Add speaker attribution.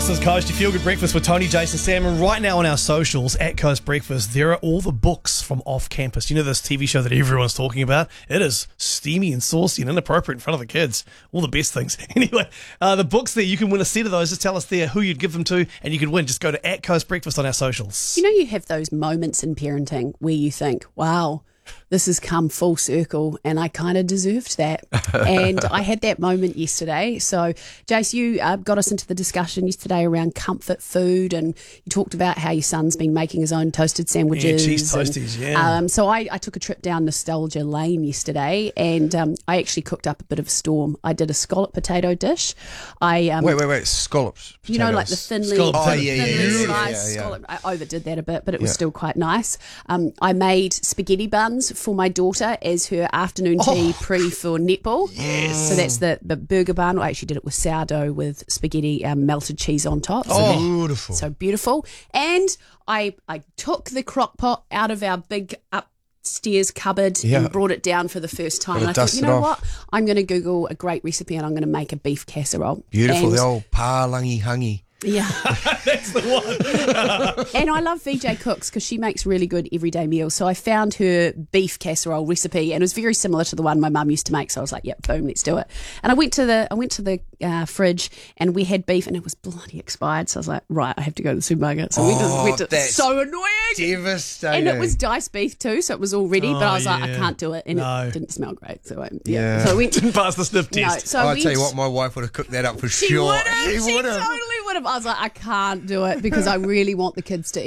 Speaker 1: This is Coast, your feel-good breakfast with Tony, Jason, Sam, and right now on our socials at Coast Breakfast, there are all the books from Off Campus. You know this TV show that everyone's talking about? It is steamy and saucy and inappropriate in front of the kids. All the best things. Anyway, the books there, you can win a set of those. Just tell us there who you'd give them to, and you could win. Just go to at Coast Breakfast on our socials.
Speaker 2: You know, you have those moments in parenting where you think, wow, this has come full circle and I kind of deserved that. And I had that moment yesterday. So, Jace, you got us into the discussion yesterday around comfort food, and you talked about how your son's been making his own toasted sandwiches.
Speaker 1: Yeah, cheese toasties, yeah.
Speaker 2: So I took a trip down nostalgia lane yesterday, and I actually cooked up a bit of a storm. I did a scallop potato dish.
Speaker 3: Wait, scallops.
Speaker 2: You know, like the thinly sliced scallop. I overdid that a bit, but it was still quite nice. I made spaghetti buns for my daughter as her afternoon tea pre for netball.
Speaker 1: Yes.
Speaker 2: So that's the burger bun. I actually did it with sourdough with spaghetti melted cheese on top.
Speaker 3: So beautiful.
Speaker 2: So beautiful. And I took the crock pot out of our big upstairs cupboard and brought it down for the first time. And I thought, you know what? I'm going to Google a great recipe and I'm going to make a beef casserole.
Speaker 3: Beautiful.
Speaker 2: And
Speaker 3: the old palangi hungy.
Speaker 2: yeah.
Speaker 1: That's the one.
Speaker 2: And I love VJ Cooks because she makes really good everyday meals. So I found her beef casserole recipe, and it was very similar to the one my mum used to make. So I was like, "Yep, boom, let's do it." And I went to the fridge, and we had beef, and it was bloody expired. So I was like, "Right, I have to go to the supermarket." So we went to.
Speaker 3: That's
Speaker 2: so annoying.
Speaker 3: Devastating.
Speaker 2: And it was diced beef too, so it was all ready. But I was like, I can't do it, and it didn't smell great. So so I went.
Speaker 1: Didn't pass the sniff test.
Speaker 2: So
Speaker 3: I'll tell you what, my wife would have cooked that up for
Speaker 2: she
Speaker 3: sure.
Speaker 2: She totally would have. I was like, I can't do it because I really want the kids to